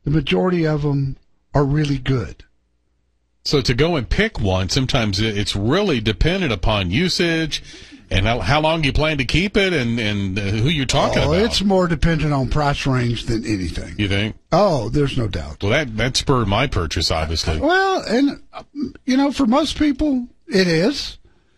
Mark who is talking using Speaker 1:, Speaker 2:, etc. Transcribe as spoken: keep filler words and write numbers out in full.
Speaker 1: the majority of them are really good.
Speaker 2: So to go and pick one, sometimes it's really dependent upon usage and how, how long you plan to keep it and, and who you're talking
Speaker 1: oh,
Speaker 2: about.
Speaker 1: It's more dependent on price range than anything.
Speaker 2: You think?
Speaker 1: Oh, there's no doubt.
Speaker 2: Well, that, that spurred my purchase, obviously.
Speaker 1: Well, and, you know, for most people, it is.